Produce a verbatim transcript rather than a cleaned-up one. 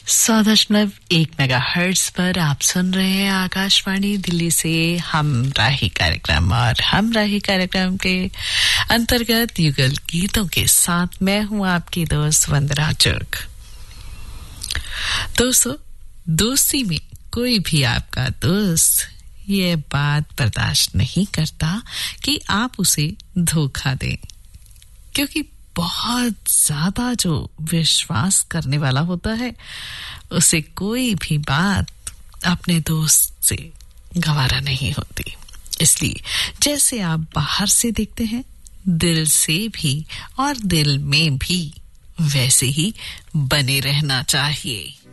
सौ दशमलव एक मेगा हर्ट्ज पर आप सुन रहे हैं आकाशवाणी दिल्ली से हमराही कार्यक्रम। और हमराही कार्यक्रम के अंतर्गत युगल गीतों के साथ मैं हूं आपकी दोस्त वंदना चुर्क। दोस्तों, दोस्ती में कोई भी आपका दोस्त ये बात बर्दाश्त नहीं करता कि आप उसे धोखा दें, क्योंकि बहुत ज्यादा जो विश्वास करने वाला होता है उसे कोई भी बात अपने दोस्त से गवारा नहीं होती। इसलिए जैसे आप बाहर से देखते हैं, दिल से भी और दिल में भी वैसे ही बने रहना चाहिए।